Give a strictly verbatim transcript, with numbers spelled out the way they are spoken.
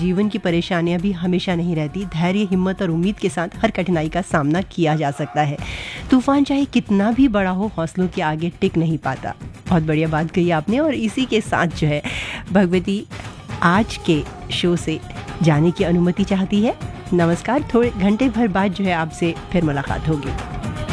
जीवन की परेशानियां भी हमेशा नहीं रहती। धैर्य, हिम्मत और उम्मीद के साथ हर कठिनाई का सामना किया जा सकता है। तूफान चाहे कितना भी बड़ा हो, हौसलों के आगे टिक नहीं पाता। बहुत बढ़िया बात कही आपने। और इसी के साथ जो है भगवती आज के शो से जाने की अनुमति चाहती है। नमस्कार, थोड़े घंटे भर बाद जो है आपसे फिर मुलाकात होगी।